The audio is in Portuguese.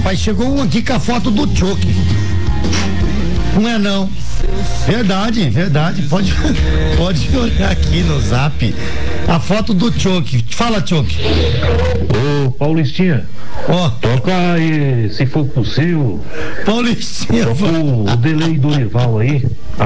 rapaz, chegou um aqui com a foto do Choque. Não é não. Verdade. Pode olhar aqui no Zap. A foto do Choque. Fala, Choque. Ô, Paulistinha. Ó. Toca aí, se for possível. Paulistinha. Toca o delay do Dorival aí.